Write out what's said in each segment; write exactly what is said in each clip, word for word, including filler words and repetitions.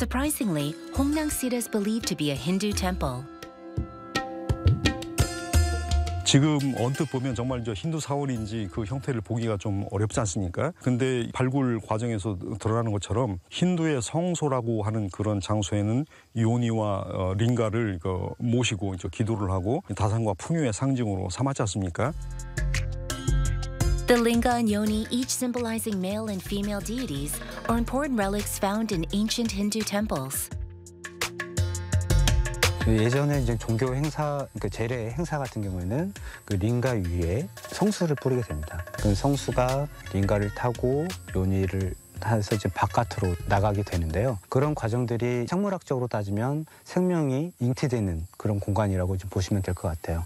surprisingly, Hongnang-sita is believed to be a Hindu temple. 지금 언뜻 보면 정말 저 힌두 사원인지 그 형태를 보기가 좀 어렵지 않습니까? 근데 발굴 과정에서 드러나는 것처럼 힌두의 성소라고 하는 그런 장소에는 요니와 어, 링가를 그, 모시고 저 기도를 하고 다산과 풍요의 상징으로 삼았지 않습니까? The linga and yoni, each symbolizing male and female deities, are important relics found in ancient Hindu temples. 예전에 이제 종교 행사, 그러니까 제례 행사 같은 경우에는 그 링가 위에 성수를 뿌리게 됩니다. 그 성수가 링가를 타고 요니를 타서 이제 바깥으로 나가게 되는데요. 그런 과정들이 생물학적으로 따지면 생명이 잉태되는 그런 공간이라고 좀 보시면 될 것 같아요.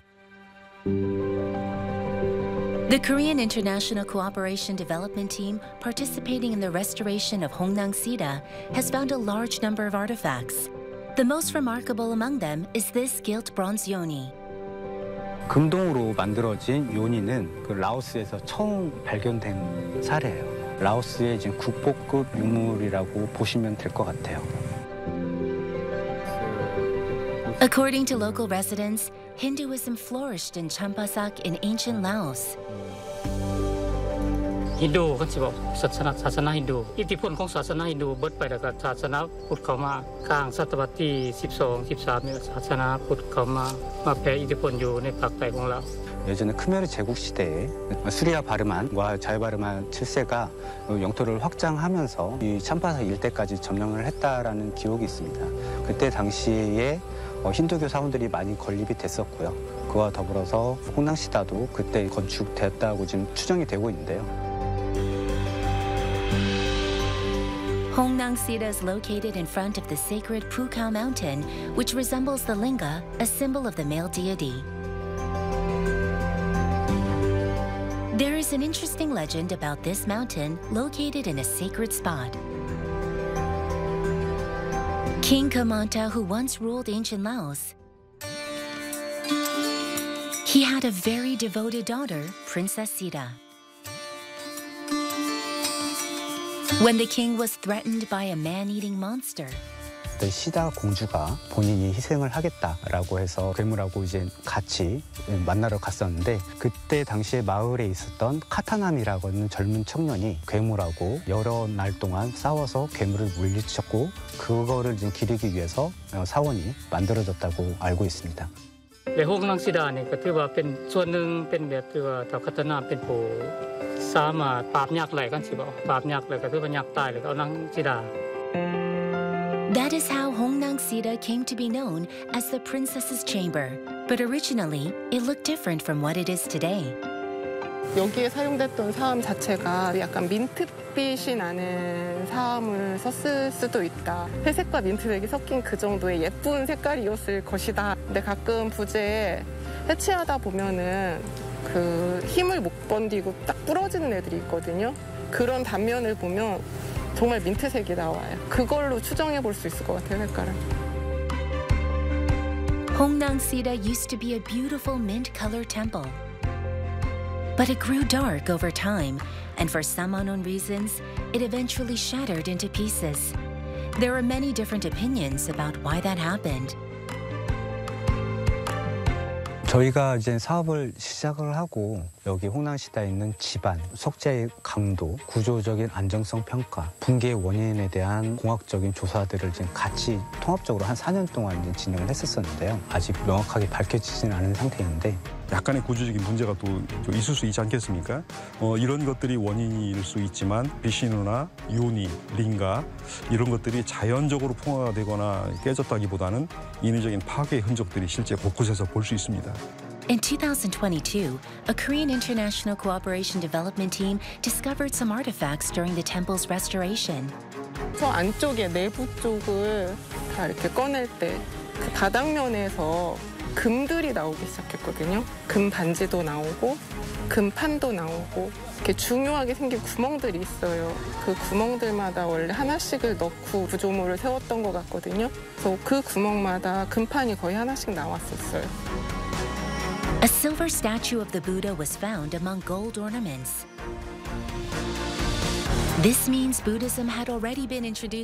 The Korean International Cooperation Development Team, participating in the restoration of Hongnang-sita, has found a large number of artifacts. The most remarkable among them is this gilt bronze yoni. 금동으로 만들어진 요니는 그 라오스에서 처음 발견된 사례예요. 라오스의 지금 국보급 유물이라고 보시면 될 것 같아요. According to local residents, Hinduism flourished in Champasak in ancient Laos. ฮินดูเขาสิบอกศาสนาศาสนาฮินดูอิทธิพลของศาสนาฮินดูเบิดไปแล้วก็ศาสนาพุทธเข้ามากลางศตวรรษที่สิบสอง สิบสามเนี่ยศาสนาพุทธเข้ามามาแผ่อิทธิพลอยู่ในภาคใต้ของเรา 예전에 크메르 제국 시대에 수리아 바르만과 자유바르만 칠 세가 영토를 확장하면서 이 참파사 일대까지 점령을 했다라는 기록이 있습니다. 그때 당시에 힌두교 사원들이 많이 건립이 됐었고요. 그와 더불어서 홍낭시다도 그때 건축됐다고 지금 추정이 되고 있는데요. Hongnang-sita is located in front of the sacred Pukao mountain, which resembles the linga, a symbol of the male deity. There is an interesting legend about this mountain located in a sacred spot. King Kamanta, who once ruled ancient Laos, he had a very devoted daughter, Princess Sita. When the king was threatened by a man-eating monster, 시다 공주가 본인이 희생을 하겠다라고 해서 괴물하고 이제 같이 만나러 갔었는데 그때 당시에 마을에 있었던 카타남이라고 하는 젊은 청년이 괴물하고 여러 날 동안 싸워서 괴물을 물리쳤고 그거를 이제 기리기 위해서 사원이 만들어졌다고 알고 있습니다. และโฮงนังสีดาเนี่ยก็ถือว่าเป็นส่วนหนึ่งเป็นแบบที่ว่าเฒ่าคัตนาเป็นผู้สามารถปราบยักษ์ไหลกันสิบ่ปราบยักษ์แล้วก็ถือว่ายักษ์ตายแล้วก็เอานางสีดา That is how Hongnang-sita came to be known as the Princess's Chamber. But originally, it looked different from what it is today. 여기에 사용됐던 사암 자체가 약간 민트빛이 나는 사암을 썼을 수도 있다. 회색과 민트색이 섞인 그 정도의 예쁜 색깔이었을 것이다. 근데 가끔 부재에 해체하다 보면은 그 힘을 못 견디고 딱 부러지는 애들이 있거든요. 그런 단면을 보면 정말 민트색이 나와요. 그걸로 추정해 볼 수 있을 것 같아요, 색깔은. Hongnang-sita used to be a beautiful mint-colored temple. But it grew dark over time, and for some unknown reasons, it eventually shattered into pieces. There are many different opinions about why that happened. 저희가 이제 사업을 시작을 하고 여기 홍낭시다에 있는 집안, 석재의 강도, 구조적인 안정성 평가, 붕괴의 원인에 대한 공학적인 조사들을 지금 같이 통합적으로 한 사 년 동안 이제 진행을 했었었는데요. 아직 명확하게 밝혀지지는 않은 상태인데 약간의 구조적인 문제가 또 있을 수 있지 않겠습니까? 어, 이런 것들이 원인일 수 있지만 비시누나 요니, 링가 이런 것들이 자연적으로 풍화가 되거나 깨졌다기보다는 인위적인 파괴의 흔적들이 실제 곳곳에서 볼 수 있습니다. In two thousand twenty-two, a Korean International Cooperation Development Team discovered some artifacts during the temple's restoration. 저 안쪽에 내부 쪽을 다 이렇게 꺼낼 때 그 바닥면에서 금들이 나오기 시작했거든요. 금 반지도 나오고 금판도 나오고 이렇게 중요하게 생긴 구멍들이 있어요. 그 구멍들마다 원래 하나씩을 넣고 구조물을 세웠던 것 같거든요. 그래서 그 구멍마다 금판이 거의 하나씩 나왔었어요. A silver statue of the Buddha was found among gold ornaments. This means Buddhism had already been introduced